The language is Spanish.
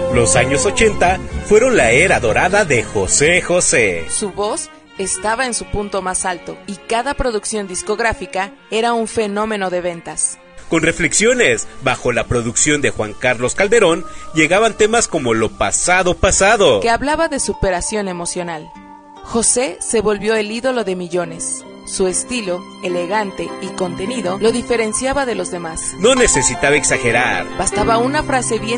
Los años 80 fueron la era dorada de José José. Su voz estaba en su punto más alto y cada producción discográfica era un fenómeno de ventas. Con Reflexiones, bajo la producción de Juan Carlos Calderón, llegaban temas como Lo pasado, pasado, que hablaba de superación emocional. José se volvió el ídolo de millones. Su estilo, elegante y contenido lo diferenciaba de los demás. No necesitaba exagerar. Bastaba una frase bien